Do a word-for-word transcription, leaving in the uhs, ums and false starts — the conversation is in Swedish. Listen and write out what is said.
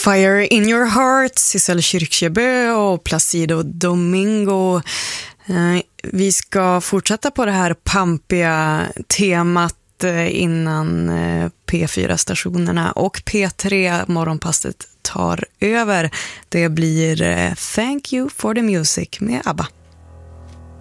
Fire in your heart, Sissel Kyrkjebø och Placido Domingo. Vi ska fortsätta på det här pampiga temat innan P fyra-stationerna och P tre morgonpasset tar över. Det blir Thank You for the Music med ABBA.